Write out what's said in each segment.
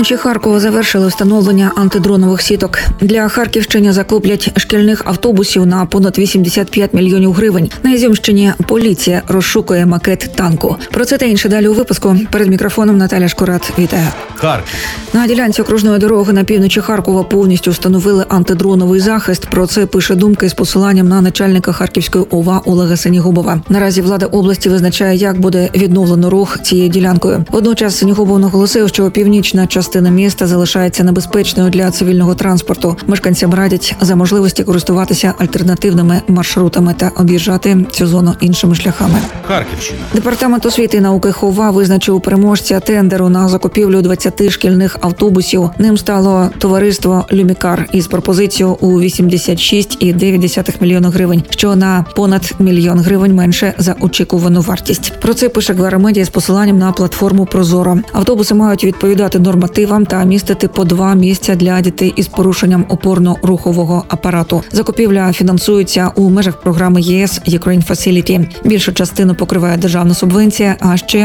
півночі Харкова завершили встановлення антидронових сіток. Для Харківщини закуплять шкільних автобусів на понад 85 мільйонів гривень. На Ізюмщині поліція розшукує макет танку. Про це та інше далі у випуску. Перед мікрофоном Наталя Шкурат. Вітаю. Харків. На ділянці окружної дороги на півночі Харкова повністю встановили антидроновий захист. Про це пише Думка із посиланням на начальника Харківської ОВА Олега Сенігубова. Наразі влада області визначає, як буде відновлено рух цією ділянкою. Водночас Сенігубов наголосив, що північна частина міста залишається небезпечною для цивільного транспорту. Мешканцям радять за можливості користуватися альтернативними маршрутами та об'їжджати цю зону іншими шляхами. Харківщина. Департамент освіти і науки ХОВА визначив переможця тендеру на закупівлю 20 шкільних автобусів. Ним стало товариство «Люмікар» із пропозицією у 86,9 мільйона гривень, що на понад $1 мільйон менше за очікувану вартість. Про це пише Гвара-Медіа з посиланням на платформу «Прозоро». Автобуси мають відповідати нормативам та містити по 2 місця для дітей із порушенням опорно-рухового апарату. Закупівля фінансується у межах програми ЄС «Ukraine Facility». Більшу частину покриває державна субвенція, а ще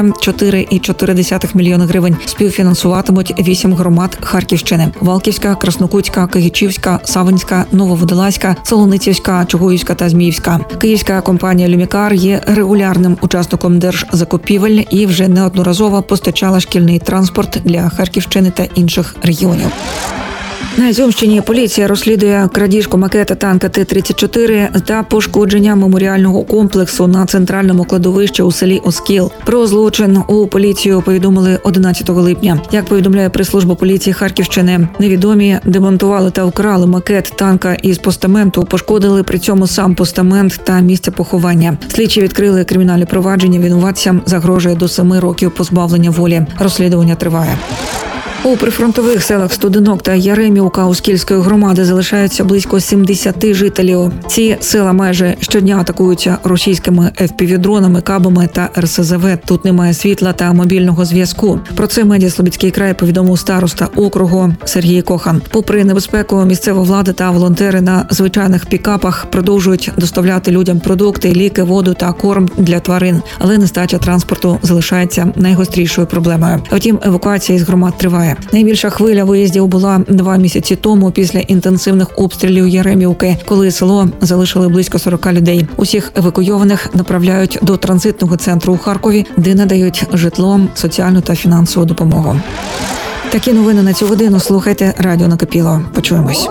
4,4 мільйона гривень співфінансуватимуть 8 громад Харківщини: Валківська, Краснокутська, Кигичівська, Савинська, Нововодолазька, Солоницівська, Чугуївська та Зміївська. Київська компанія «Люмікар» є регулярним учасником держзакупівель і вже неодноразово постачала шкільний транспорт для Харківщини та інших регіонів. На Ізюмщині поліція розслідує крадіжку макета танка Т-34 та пошкодження меморіального комплексу на центральному кладовищі у селі Оскіл. Про злочин у поліцію повідомили 11 липня. Як повідомляє прес-служба поліції Харківщини, невідомі демонтували та вкрали макет танка із постаменту, пошкодили при цьому сам постамент та місце поховання. Слідчі відкрили кримінальне провадження, винуватцям загрожує до 7 років позбавлення волі. Розслідування триває. У прифронтових селах Студенок та Яремівка Оскільської громади залишаються близько 70 жителів. Ці села майже щодня атакуються російськими FPV-дронами, кабами та РСЗВ. Тут немає світла та мобільного зв'язку. Про це медіа «Слобідський край» повідомив староста округу Сергій Кохан. Попри небезпеку, місцева влада та волонтери на звичайних пікапах продовжують доставляти людям продукти, ліки, воду та корм для тварин. Але нестача транспорту залишається найгострішою проблемою. Втім, евакуація із громад триває. Найбільша хвиля виїздів була 2 місяці тому після інтенсивних обстрілів Яремівки, коли село залишили близько 40 людей. Усіх евакуйованих направляють до транзитного центру у Харкові, де надають житло, соціальну та фінансову допомогу. Такі новини на цю годину. Слухайте Радіо Накипіло. Почуємось.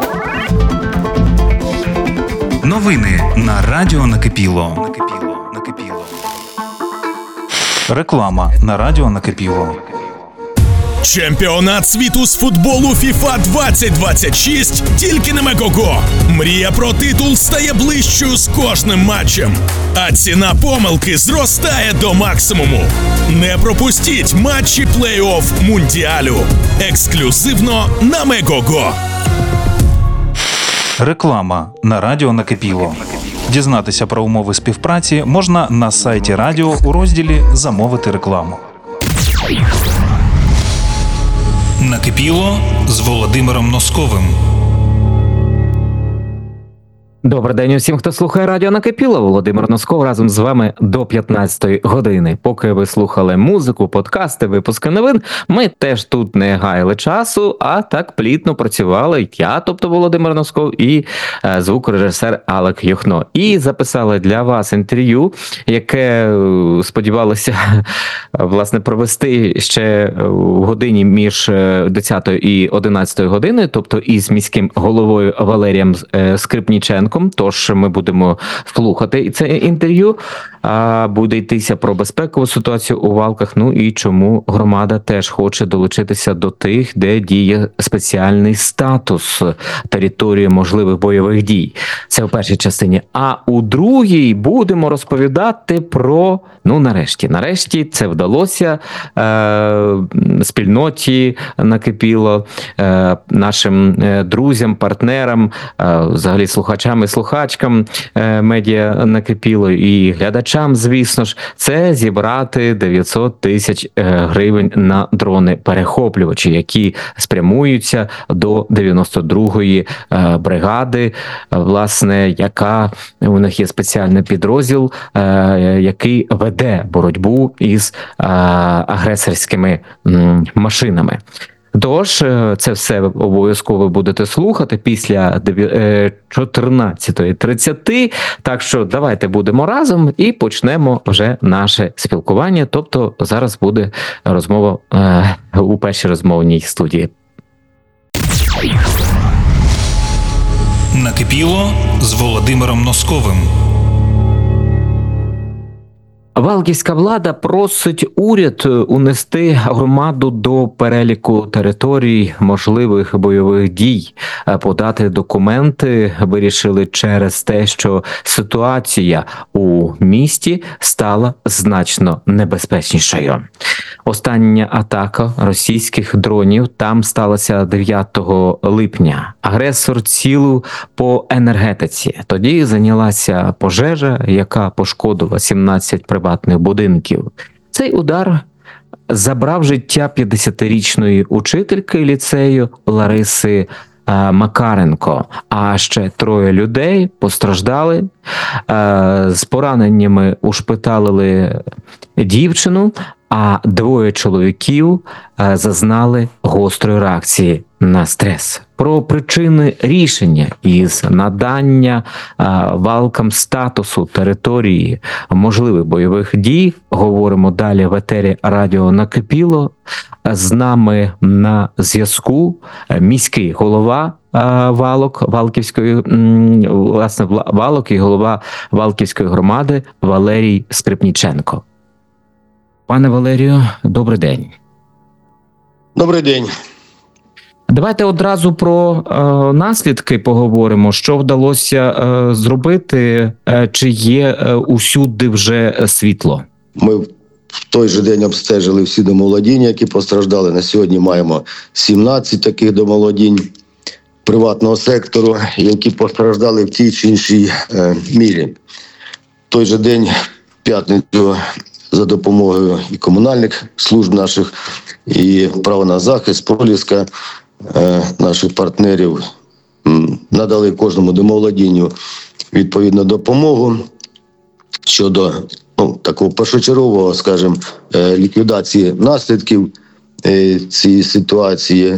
Новини на Радіо Накипіло. Реклама на Радіо Накипіло. Чемпіонат світу з футболу FIFA 2026 тільки на Мегого. Мрія про титул стає ближчою з кожним матчем, а ціна помилки зростає до максимуму. Не пропустіть матчі плей-офф Мундіалю. Ексклюзивно на Мегого. Реклама на Радіо Накипіло. Дізнатися про умови співпраці можна на сайті радіо у розділі «Замовити рекламу». Накипіло з Володимиром Носковим. Добрий день усім, хто слухає Радіо Накипіло. Володимир Носков разом з вами до 15-ї години. Поки ви слухали музику, подкасти, випуски новин, ми теж тут не гаяли часу, а так плідно працювали я, тобто Володимир Носков, і звукорежисер Алек Юхно. І записали для вас інтерв'ю, яке сподівалося, власне, провести ще в годині між 10 і 11 годиною, тобто із міським головою Валерієм Скрипніченком. Тож ми будемо слухати це інтерв'ю. Буде йтися про безпекову ситуацію у Валках, ну і чому громада теж хоче долучитися до тих, де діє спеціальний статус території можливих бойових дій. Це у першій частині. А у другій будемо розповідати про, нарешті це вдалося спільноті Накипіло, нашим друзям, партнерам, взагалі слухачам і слухачкам медіа Накипіло і глядачам, звісно ж, це зібрати 900 тисяч гривень на дрони-перехоплювачі, які спрямуються до 92-ї бригади, власне, яка у них є спеціальний підрозділ, який веде боротьбу із агресорськими машинами. Тож, це все обов'язково будете слухати після 14:30. Так що давайте будемо разом і почнемо вже наше спілкування. Тобто зараз буде розмова у першій розмовній студії. Накипіло з Володимиром Носковим. Валківська влада просить уряд унести громаду до переліку територій можливих бойових дій. Подати документи вирішили через те, що ситуація у місті стала значно небезпечнішою. Остання атака російських дронів там сталася 9 липня. Агресор цілив по енергетиці. Тоді зайнялася пожежа, яка пошкодила 17 приватних будинків. Цей удар забрав життя 50-річної учительки ліцею Лариси Макаренко, а ще 3 людей постраждали. З пораненнями ушпиталили дівчину, а 2 чоловіків зазнали гострої реакції на стрес. Про причини рішення із надання Валкам статусу території можливих бойових дій говоримо далі в етері радіо Накипіло. З нами на зв'язку міський голова Валківської, власне, Валок і голова Валківської громади Валерій Скрипніченко. Пане Валерію, добрий день. Добрий день. Давайте одразу про наслідки поговоримо. Що вдалося зробити? Чи є усюди вже світло? Ми в той же день обстежили всі домоволодіння, які постраждали. На сьогодні маємо 17 таких домоволодінь приватного сектору, які постраждали в тій чи іншій мірі. В той же день, в п'ятницю, за допомогою і комунальних служб наших, і право на захист, Проліска, наших партнерів, надали кожному домоволодінню відповідну допомогу щодо такого першочергового, скажімо, ліквідації наслідків цієї ситуації.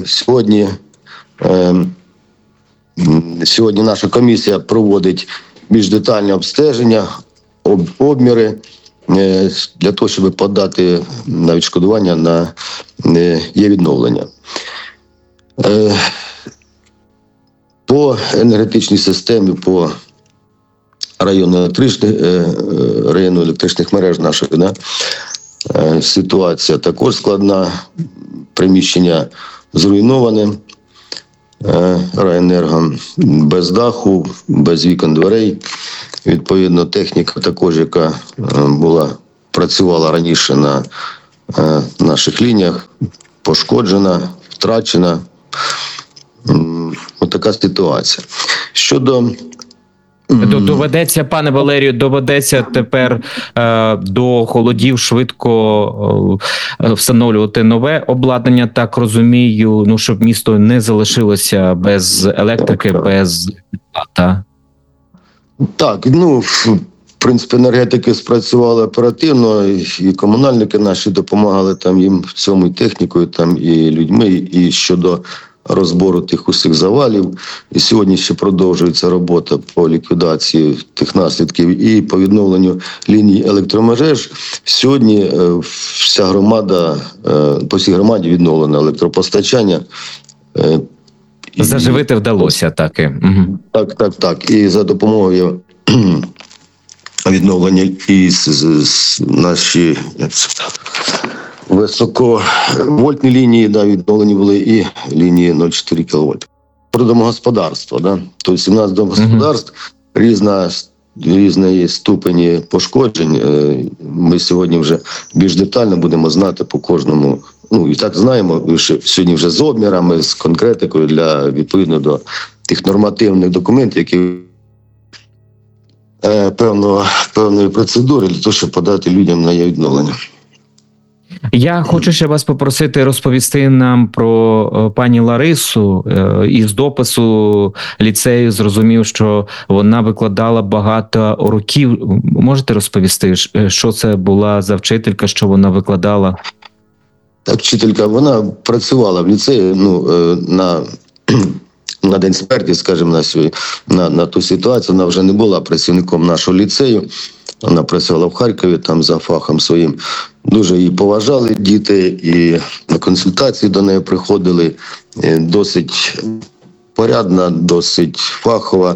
Сьогодні наша комісія проводить більш детальне обстеження, обміри, для того, щоб подати на відшкодування на є відновлення. По енергетичній системі, по району електричних мереж наших, ситуація також складна. Приміщення зруйноване райенерго, без даху, без вікон, дверей. Відповідно, техніка також, яка працювала раніше на наших лініях, пошкоджена, втрачена. Ось така ситуація. Щодо Доведеться, пане Валерію, тепер до холодів швидко встановлювати нове обладнання, так розумію, щоб місто не залишилося без електрики, без та. Так, в принципі, енергетики спрацювали оперативно, і комунальники наші допомагали там їм в цьому, і технікою, там, і людьми, і щодо розбору тих усіх завалів. І сьогодні ще продовжується робота по ліквідації тих наслідків і по відновленню ліній електромереж. Сьогодні вся громада, по всій громаді відновлено електропостачання. Заживити вдалося, так. Угу. Так. І за допомогою відновлення і наші високовольтні лінії, відновлені були, і лінії 0,4 кВт. Про домогосподарство, тобто 17 домогосподарств, різної ступені пошкоджень. Ми сьогодні вже більш детально будемо знати по кожному. І так знаємо, що сьогодні вже з обмірами, з конкретикою відповідно до тих нормативних документів, які певної процедури для того, щоб подати людям на її відновлення. Я хочу ще вас попросити розповісти нам про пані Ларису. Із допису ліцею зрозумів, що вона викладала багато років. Можете розповісти, що це була за вчителька, що вона викладала? Так, вчителька, вона працювала в ліцеї, на день смерті, скажімо, на ту ситуацію, вона вже не була працівником нашого ліцею. Вона працювала в Харкові, там за фахом своїм. Дуже її поважали діти, і на консультації до неї приходили. Досить порядна, досить фахова,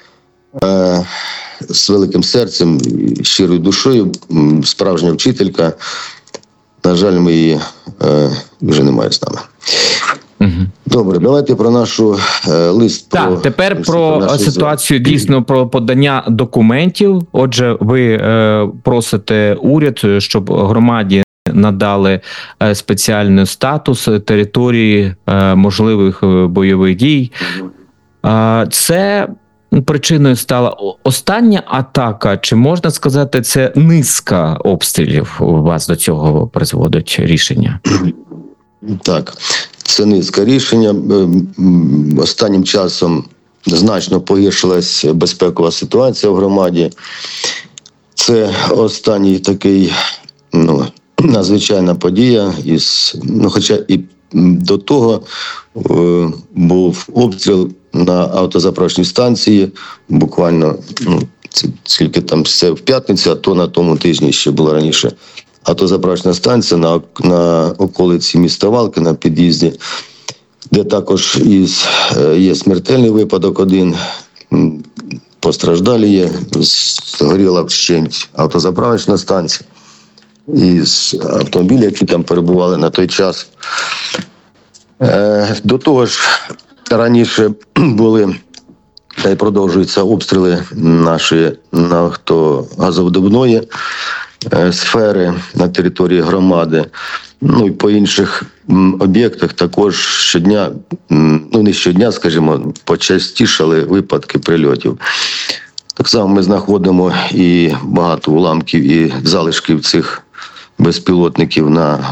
з великим серцем, щирою душою, справжня вчителька. На жаль, ми її вже немає з нами. Добре, давайте про нашу лист. Так, тепер про ситуацію, дійсно, про подання документів. Отже, ви просите уряд, щоб громаді надали спеціальний статус території можливих бойових дій. Це причиною стала остання атака, чи можна сказати, це низка обстрілів у вас до цього призводить рішення? Так, це низка рішення. Останнім часом значно погіршилась безпекова ситуація в громаді. Це останній такий, надзвичайна подія. Хоча і до того був обстріл на автозаправочній станції, буквально, скільки там, це в п'ятницю, а то на тому тижні ще було раніше. Автозаправочна станція на околиці міста Валки, на під'їзді, де також є смертельний випадок один, постраждалі є, згоріла вщент автозаправочна станція із автомобілів, які там перебували на той час. До того ж, раніше були та й продовжуються обстріли нашої нафтогазовидобувної сфери на території громади. І по інших об'єктах також щодня, не щодня, скажімо, почастішали випадки прильотів. Так само ми знаходимо і багато уламків і залишків цих безпілотників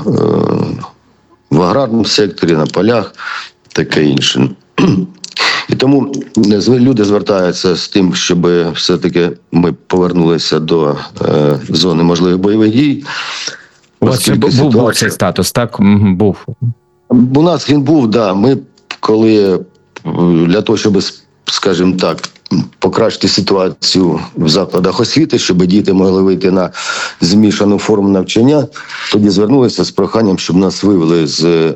в аграрному секторі, на полях, таке інше. І тому люди звертаються з тим, щоб все-таки ми повернулися до зони можливих бойових дій. У вас був цей статус, так? Був. У нас він був, да. Ми коли для того, щоб, скажімо так, покращити ситуацію в закладах освіти, щоб діти могли вийти на змішану форму навчання, тоді звернулися з проханням, щоб нас вивели з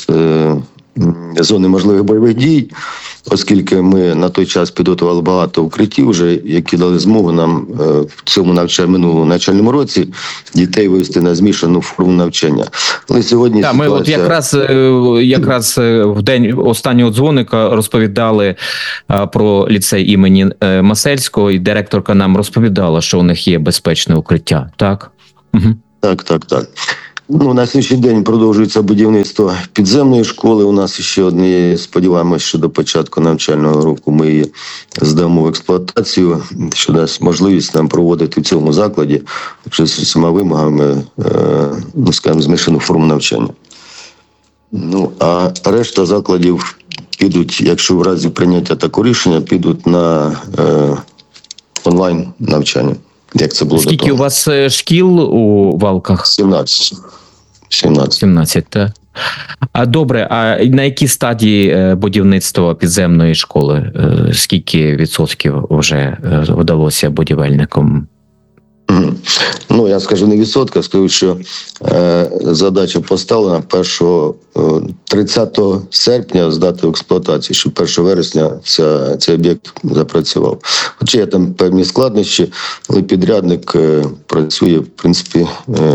зони можливих бойових дій, оскільки ми на той час підготували багато укриттів вже, які дали змогу нам в цьому минулому навчальному році дітей вивести на змішану форму навчання. Але сьогодні ми от якраз в день останнього дзвоника розповідали про ліцей імені Масельського, і директорка нам розповідала, що у них є безпечне укриття, так? Угу. Так. На сьогоднішній день продовжується будівництво підземної школи. У нас ще одне, сподіваємося, що до початку навчального року ми її здамо в експлуатацію, що дасть можливість нам проводити в цьому закладі вже з усіма вимогами, змішану форму навчання. А решта закладів підуть, якщо в разі прийняття такого рішення, підуть на онлайн навчання. Як це було Скільки у вас шкіл у Валках? 17, так. Добре, а на якій стадії будівництва підземної школи? Скільки відсотків вже вдалося будівельникам? Я скажу не відсотка, скажу, що задача поставлена 30 серпня здати в експлуатацію, щоб 1 вересня цей об'єкт запрацював. Хоча є там певні складнощі, але підрядник працює, в принципі,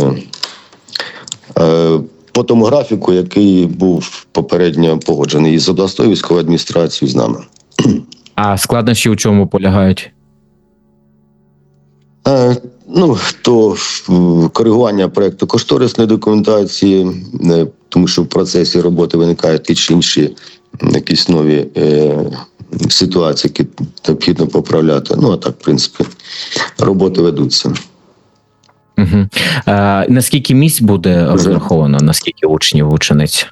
по тому графіку, який був попередньо погоджений із обласною військовою адміністрацією, з нами. А складнощі у чому полягають? То коригування проєкту кошторисної документації, тому що в процесі роботи виникають ті чи інші якісь нові ситуації, які необхідно поправляти. А так, в принципі, роботи ведуться. Угу. Наскільки місць буде розраховано? Наскільки учнів, учениць?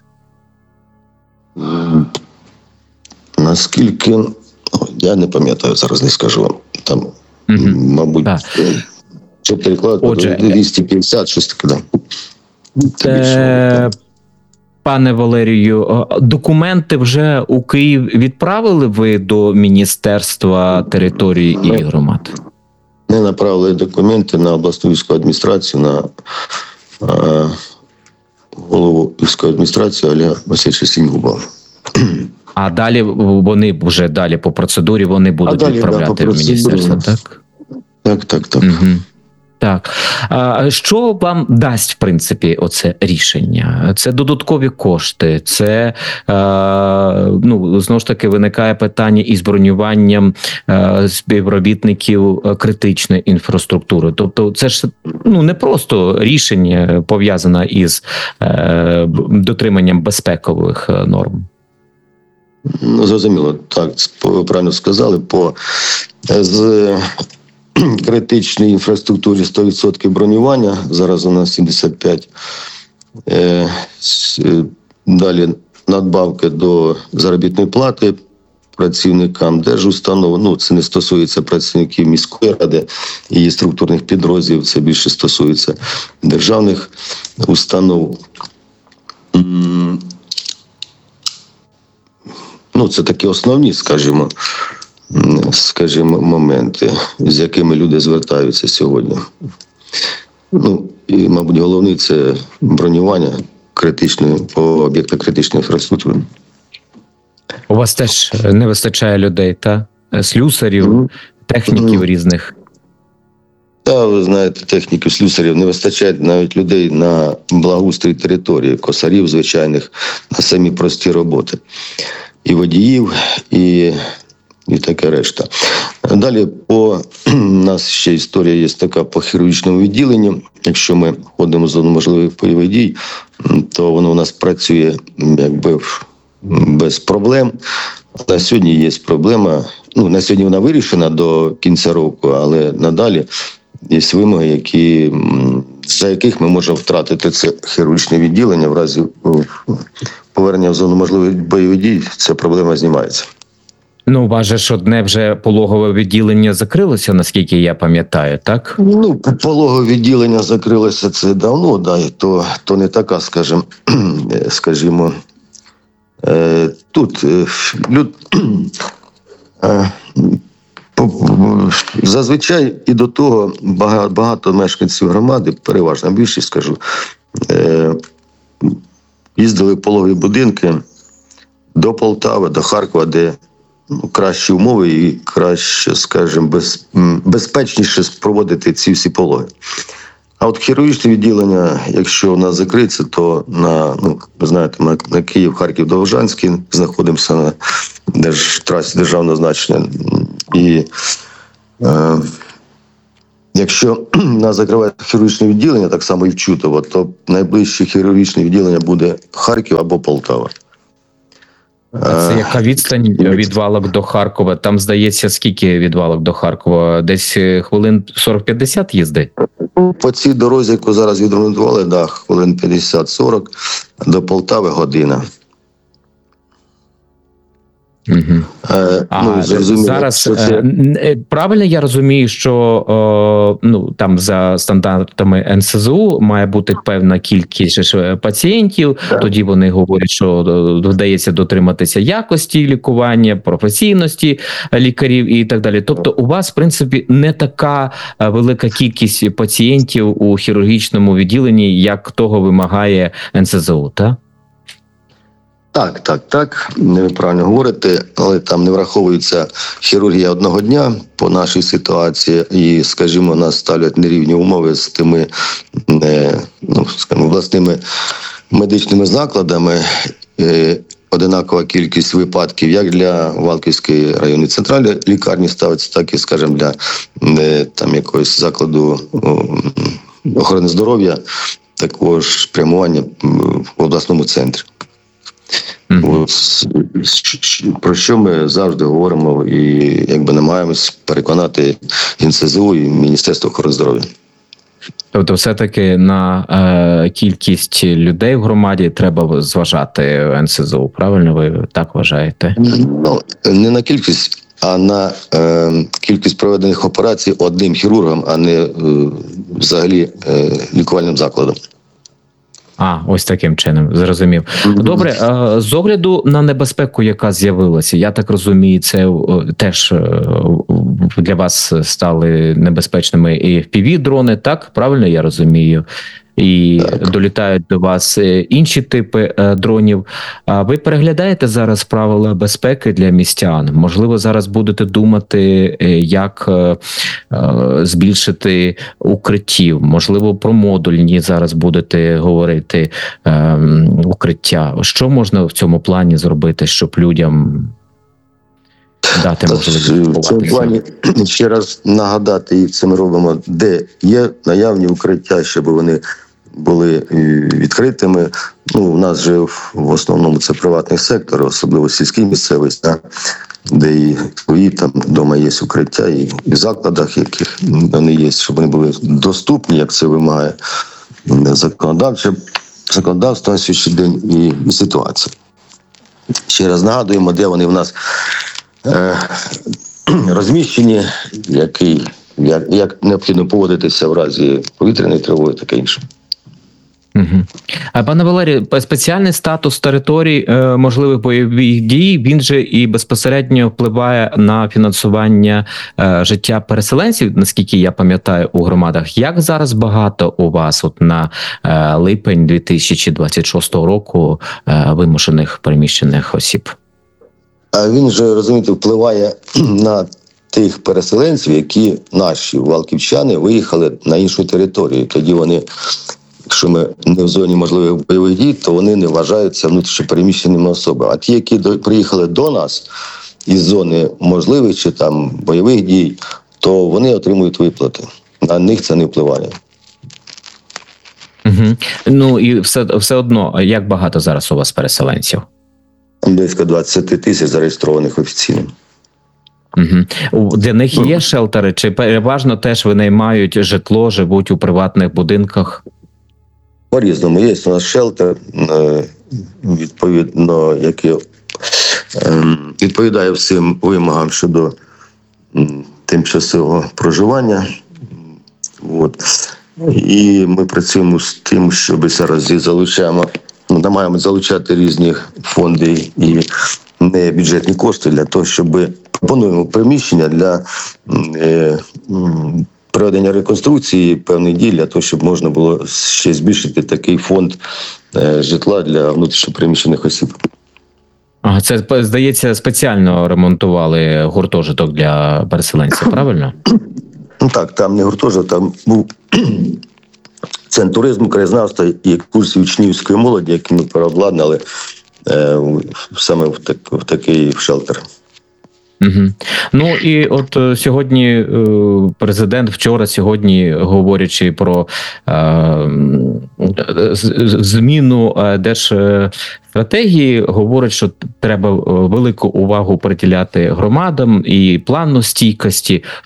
Наскільки? Я не пам'ятаю, зараз не скажу вам. Там, мабуть, 4 класи, 250, щось таке, да. Пане Валерію, документи вже у Київ відправили ви до Міністерства території і громад? Ми направили документи на обласну військову адміністрацію, на голову військової адміністрації Олега Васильовича Сіньгуба. А далі вони вже далі по процедурі вони будуть відправляти в міністерство, так? Так. Угу. Так. Що вам дасть, в принципі, оце рішення? Це додаткові кошти, це, знову ж таки, виникає питання із бронюванням співробітників критичної інфраструктури. Тобто це ж не просто рішення пов'язане із дотриманням безпекових норм. Зрозуміло, так, ви правильно сказали, з критичної інфраструктури 100% бронювання, зараз у нас 75%. Далі надбавки до заробітної плати працівникам держустанов. Це не стосується працівників міської ради і її структурних підрозділів, це більше стосується державних установ. Це такі основні, скажімо, моменти, з якими люди звертаються сьогодні. І, мабуть, головний – це бронювання по об'єктах критичної інфраструктури. У вас теж не вистачає людей, та? Слюсарів, техніків різних? Так, ви знаєте, техніків, слюсарів не вистачає навіть людей на благоустрій території, косарів звичайних, на самі прості роботи. І водіїв, і таке решта. Далі у нас ще історія є така по хірургічному відділенню. Якщо ми входимо в зону можливих бойових дій, то воно у нас працює без проблем. На сьогодні є проблема. На сьогодні вона вирішена до кінця року, але надалі є вимоги, за яких ми можемо втратити це хірургічне відділення в разі повернення в зону можливих бойових дій. Ця проблема знімається. У вас же ж одне вже пологове відділення закрилося, наскільки я пам'ятаю, так? Пологове відділення закрилося це давно, да, і то не така, скажімо, тут зазвичай і до того багато мешканців громади, переважна більшість, скажу, їздили в пологові будинки до Полтави, до Харкова, де кращі умови і краще, скажімо, безпечніше проводити ці всі пологи. А от хірургічне відділення, якщо у нас закриється, то ви знаєте, на Київ-Харків-Довжанський знаходимося на трасі державного значення. І якщо нас закриває хірургічне відділення, так само і в Чутово, то найближче хірургічне відділення буде Харків або Полтава. Це яка відстань від Валок до Харкова? Там, здається, скільки від Валок до Харкова? Десь хвилин 40-50 їзди? По цій дорозі, яку зараз відремонтували, хвилин 50-40, до Полтави година. Угу. Зараз правильно я розумію, що там за стандартами НСЗУ має бути певна кількість пацієнтів, тоді вони говорять, що вдається дотриматися якості лікування, професійності лікарів і так далі. Тобто у вас, в принципі, не така велика кількість пацієнтів у хірургічному відділенні, як того вимагає НСЗУ, так? Так, ви правильно говорите, але там не враховується хірургія одного дня по нашій ситуації і, скажімо, нас ставлять нерівні умови з тими, обласними медичними закладами. Одинакова кількість випадків як для Валківської районної центральної лікарні ставиться, так і, скажімо, для якогось закладу охорони здоров'я, також спрямування в обласному центрі. Про що ми завжди говоримо і намагаємось переконати НСЗУ і Міністерство охорони здоров'я. Тобто все-таки на кількість людей в громаді треба зважати НСЗУ, правильно ви так вважаєте? Не на кількість, а на кількість проведених операцій одним хірургом, а не взагалі лікувальним закладом. Ось таким чином, зрозумів. Добре, з огляду на небезпеку, яка з'явилася, я так розумію, це теж для вас стали небезпечними і FPV-дрони, так? Правильно я розумію? І Так. долітають до вас інші типи дронів. А ви переглядаєте зараз правила безпеки для містян? Можливо, зараз будете думати, як збільшити укриттів? Можливо, про модульні зараз будете говорити укриття. Що можна в цьому плані зробити, щоб людям дати можливість В цьому плані ще раз нагадати, і це ми робимо, де є наявні укриття, щоб вони були відкритими. У нас же в основному це приватний сектор, особливо сільській місцевості, де і свої там вдома є укриття, і в закладах, яких вони є, щоб вони були доступні, як це вимагає законодавство на сьогоднішній день і ситуація. Ще раз нагадуємо, де вони в нас розміщені, як необхідно поводитися в разі повітряної тривоги, таке інше. А пане Валерію, спеціальний статус територій можливих бойових дій, він же і безпосередньо впливає на фінансування життя переселенців, наскільки я пам'ятаю, у громадах. Як зараз багато у вас на липень 2026 року вимушених переміщених осіб? А він же, розумієте, впливає на тих переселенців, які наші валківчани виїхали на іншу територію. Тоді вони, якщо ми не в зоні можливих бойових дій, то вони не вважаються внутрішньопереміщеними особами. А ті, які приїхали до нас із зони можливих чи там бойових дій, то вони отримують виплати. На них це не впливає. І все одно, як багато зараз у вас переселенців? Близько 20 тисяч зареєстрованих офіційно. Для них є шелтери, чи переважно теж винаймають житло, живуть у приватних будинках? По-різному. Є у нас шелтер, відповідно, який відповідає всім вимогам щодо тимчасового проживання. І ми працюємо з тим, щоб зараз залучаємо, намагаємося залучати різні фонди і небюджетні кошти для того, щоб пропонуємо приміщення для проведення реконструкції певних дій, для того, щоб можна було ще збільшити такий фонд житла для внутрішньопереміщених осіб. Це, здається, спеціально ремонтували гуртожиток для переселенців, правильно? Так, там не гуртожиток, там був центр туризму, краєзнавства і екскурсії учнівської молоді, які ми переобладнали саме в такий шелтер. І от сьогодні президент, сьогодні, говорячи про зміну держстратегії, говорить, що треба велику увагу приділяти громадам і плану стійкості.